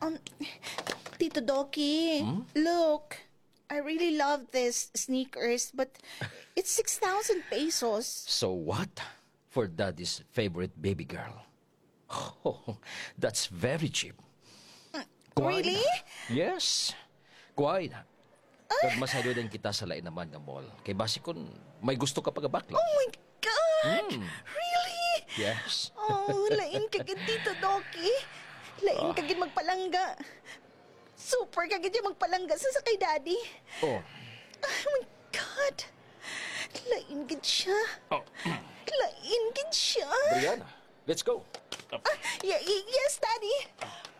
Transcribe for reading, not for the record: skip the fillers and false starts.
Um, Tito Doki, look. I really love this sneakers, but it's 6,000 pesos. So what? For daddy's favorite baby girl. Oh, that's very cheap. Kuwain. Really? Yes. Kuwain. Kag masaylo din kita sa lain naman nga mall. Kay basi kun may gusto ka pag-backlog. Oh my God! Really? Yes. Oh, lain kagid Tito Doki. Lain kagid magpalangga. Super kagid yung magpalangga sa kay Daddy. Oh. Oh my God! Lain gid siya. Oh. Lain gid siya. Brianna, let's go. Yes, Daddy.